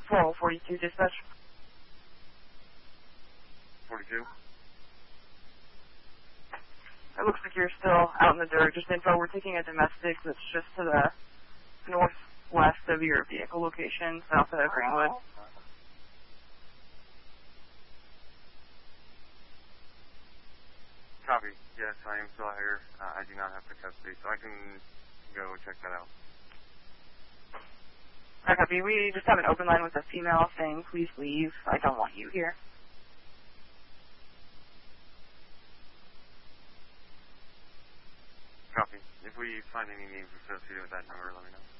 1242 dispatch. 42. It looks like you're still out in the dirt. Just info, we're taking a domestic that's just to the northwest of your vehicle location, south of Greenwood. Copy. Yes, I am still here. I do not have the custody, so I can go check that out. I copy. We just have an open line with a female saying, please leave. I don't want you here. Copy. If we find any names associated with that number, let me know.